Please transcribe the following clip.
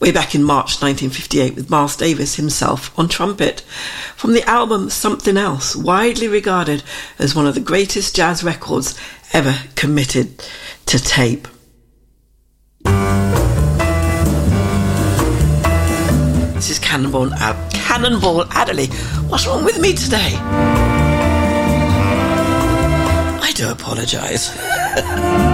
way back in March 1958 with Miles Davis himself on trumpet, from the album Something Else, widely regarded as one of the greatest jazz records ever committed to tape. This is Cannonball Adderley. What's wrong with me today? I do apologise.